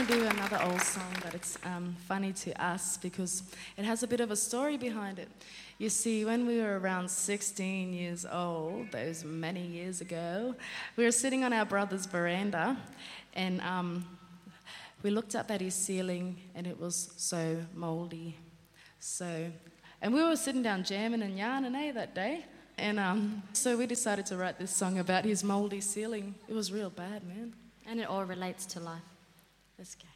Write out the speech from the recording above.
to do another old song, but it's funny to us because it has a bit of a story behind it. You see, when we were around 16 years old, those many years ago, we were sitting on our brother's veranda and we looked up at his ceiling and it was so mouldy. And we were sitting down jamming and yarning, that day. And so we decided to write this song about his mouldy ceiling. It was real bad, man. And it all relates to life. Let's go.